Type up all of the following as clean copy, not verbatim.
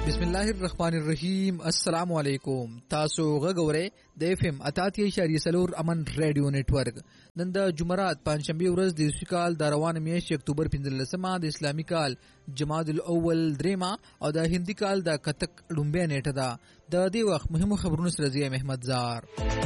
بسم الله الرحمن الرحیم. السلام علیکم. تاسو غوړې د اف ام 88.4 امن ریډیو نتورک. نن د جمعرات پنځشنبه ورځ د سکال د روان میاشتې اکتوبر 15مه د اسلامي کال جمادی الاول دریما او د هندي کال د کتک لومبه نیټه ده. د دې وخت مهمو خبرونو سره زی محمد زار.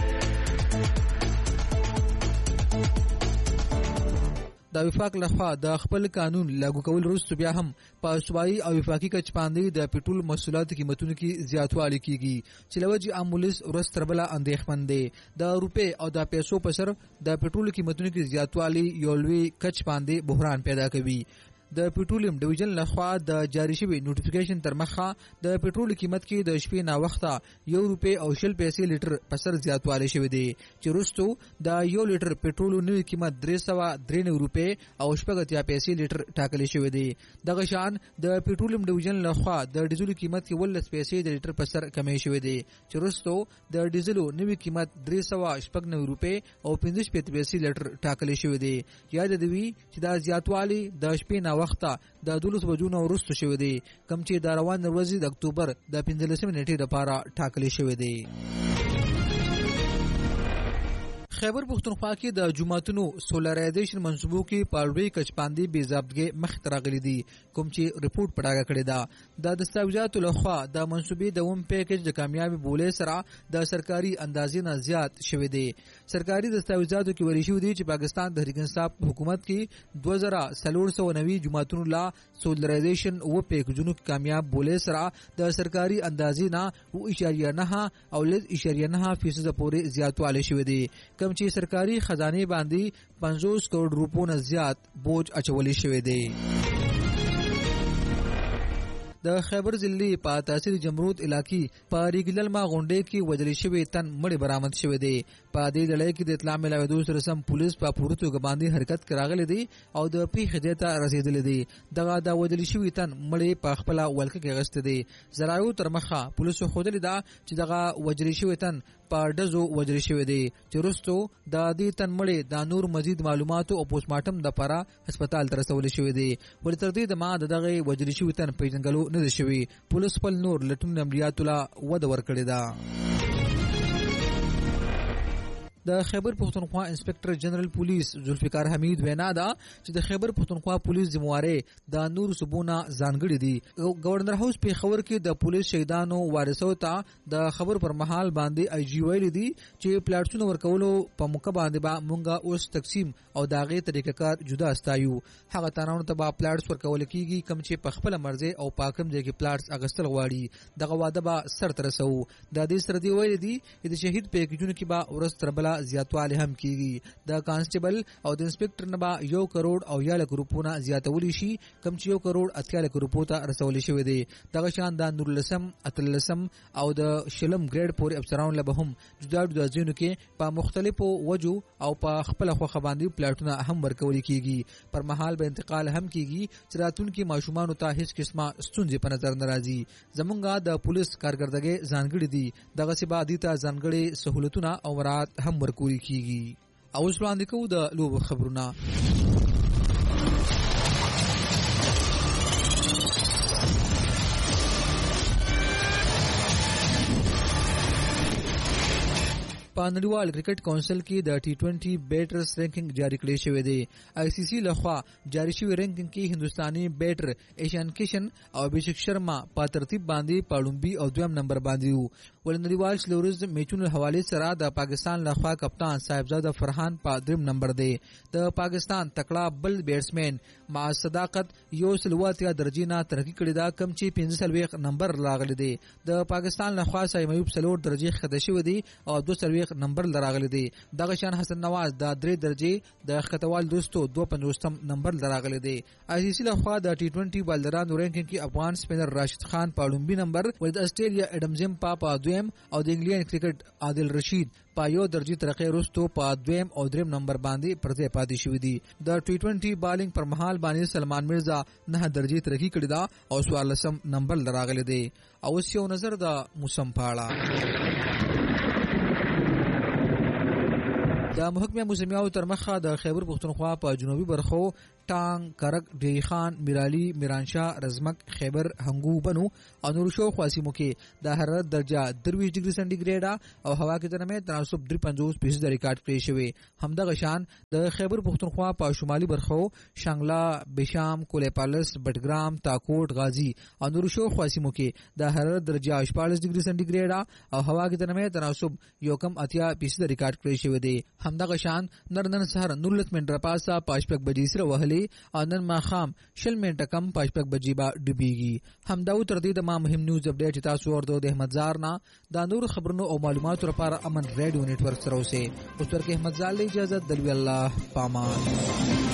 د وفاق لخوا د خپل قانون لاګو کول وروسته بیا هم په صوبایي او وفاقي کچ باندې د پټرول محصولاتو قیمتونو کې زیاتوالی کیږي چې لوجه امبولانس ورځ تر بله اندېښمن دي. د روپې او د پیسو په سر د پټرول قیمتونو کې زیاتوالی یو لوی کچ باندې بحران پیدا کوي. د پټرولیم ډیویژن لخوا د جاری شوی نوټیفیکیشن تر مخه د پټرول قیمت کې د شپې نا وخته €1 او 0 پیسې لیټر په سر زیاتوالی شوی دی چې وروسته د 1 لیټر پټرول نوې قیمت €393 او 80 پیسې لیټر ټاکل شوی دی. دغه شان د پټرولیم ډیویژن لخوا د ډیزل قیمت کې 10 پیسې د لیټر په سر کمی شوی دی چې وروسته د ډیزل نوې قیمت €396 او 55 پیسې لیټر ټاکل شوی دی. یاد دی چې دا زیاتوالی د شپې نا وخته د 12 بجو نو وروسته شوی دی کوم چې د روان ورځې د اکتوبر د 15 نیټې لپاره ټاکل شوی دی. خیبر پختونخوا کې د جماعتونو سولرایزیشن منصوبو کې پالوي کچپاندي بې ضابطګي مخ ترغلي دي کوم چې ریپورت پړاګه کړی دا. د دستاویزاتو لخوا د منصوبې د ووم پیکج د کامیابی بولې سره د سرکاري اندازې نه زیات شوی دی. سرکاري دستاویزاتو کې ویل شوی دی چې پاکستان تحریک انصاف حکومت کې 2490 جماعتونو لا سولرایزیشن او پیکجونو کامیاب بولې سره د سرکاري اندازې نه 0.9 او 0.9% پورې زیاتوالی شوی دی کوم چې سرکاري خزانه باندې 50 کروڑ روپو نه زیات بوج اچولې شوی دی. د خیبر ضلع په تحصیل جمرود علاقې په ریګلل ما غونډې کې وجل شوی تن مړی برآمد شوی دی. په دې ډلې کې د اطلاع ملاویدو سره سم پولیس په پوره توګه باندې حرکت کراغلی دی او د پیښې ته رسیدلی دی. دغه د وجل شوی تن مړی په خپل ولکه کې غست دی. زراعو تر مخه پولیسو خودلی دا چې دغه وجل شوی تن په ډزو وجل شوی دی چې وروسته د دې تن مړی د نور مزید معلوماتو او پوسټمارټم د لپاره هسپتال ته رسول شوی دی. ولې تر دې د ما دغه وجل شوی تن پیژنګلو نه دی شوی. پولیس خپل نور لټون عملیاتو لا وده ورکړی ده. د خیبر پختونخوا انسپکټر جنرال پولیس ذوالفقار حمید وینا دا چې د خیبر پختونخوا پولیس ذمہواره د نور صوبونه ځانګړي دي. گورنر هاوس په خبر کې د پولیس شهیدانو وارثو ته د خبر پر مهال باندې آی جی ویل دي چې پلاټونو ورکولو په موقع باندې با مونږه اوس تقسیم او داغه طریقه کار جدا استایو. هغه تنانو ته با پلاټس ورکول کیږي کوم چې په خپل مرزه او پاکم ځای کې پلاټس اغستل غواړي. دغه واده با سر ترسو. د دې سره دی ویل دي چې شهید پیکجونو کې با ورځ تر بل زیاتوالی هم کیږي. د کانسټیبل او د انسپکټر نه با 1 کروڑ او 1 لک روپونه زیاتولی شي کوم چې 1 کروڑ 80 لک روپو ته رسول شوی دی. دغه شان د نورلسم اتلسم او د شلم ګریډ پورې افسرانو له هم جدا جدا ځینو کې په مختلفو وجو او په خپل خوخه باندې پلاټونه هم ورکول کیږي. پر مهال به انتقال هم کیږي چې راتونکو ماشومان ته هیڅ قسمه ستونزې په نظر ناراضي. زمونږه د پولیس کارګردګي ځانګړي دي دغه سبا دي ته ځانګړي سہولتونه او مراد هم ورکول کیږي. او اوس وړاندې کوو د لوبو خبرونه. په نړیوال کرکټ کونسل کې د ټي 20 بیټرز رینکینګ جاری کړی شوی دی. آی سی سی لخوا جاری شوی رینکینګ کې هندستاني بیټر ایشان کشن او ابھیشیک شرما په ترتیب باندې پاړومبي او دویم نمبر باندې وو. ول نړیوال سلورز میچونو حواله سره د پاکستان لخوا کپتان صاحبزاده فرحان په دویم نمبر دی. د پاکستان تکړه بل بیټسمن مع صداقت یو سلواتیا درجه نه ترقی کړی دا کم چې 45 نمبر لاغلی دی. د پاکستان لخوا سایم ایوب سلور درجه خده شوی دی او 2 نمبر لراغلی دی. دغه شان حسن نواز د 3 درجه د خطوال دوستو 52 نمبر لراغلی دی. آی سی سی لخوا د ټي 20 بالدرانو رینکینګ کې افغان سپینر راشد خان پاړومبي نمبر ول د استرالیا اډم زم په دویم او د انګلند کرکټ عادل رشید په یو درجه ترقی وروسته په دویم او دریم نمبر باندې پرځای پاتې شوی دی. د ټي 20 بالینګ پر مهال باندې سلمان مرزا 9 درجه ترقی کړی دا او 14 نمبر لراغلی دی. او یو نظر د موسم پاړه. د محکمه موسمیاتو تر مخه د خیبر پختونخوا په جنوبي برخو ټانګ کرک ډیری خان میرالی میرانشاه رزمک خیبر هنګو بنو او نور شو خاصیمو کې د حرارت درجه 23 ډیګري سنټیګریډ او هوا کې نرمه تناسب 53% ریکارډ کړی شوی. همدغه شان د خیبر پختونخوا په شمالي برخو شانګلا بشام کولیپالس بټګرام تاکوټ غازی او نور شو خاصیمو کې د حرارت درجه 14 ډیګري سنټیګریډ او هوا کې نرمه تناسب 1.8% ریکارډ کړی شوی دی. همدغه شان نن سهار 19 منټه پاسه 5 بجې سره وهلي او نن ماښام 20 منټه کم 5 بجې با ډوبېږي. همدا تر دې د ما مهم نیوز اپډیټ تاسو ورته د احمد زار نه د نور خبرونو او معلوماتو لپاره امن ریډیو نتورک سره اوسئ. اوس ورکه احمد زار له اجازه دلوي الله پامان.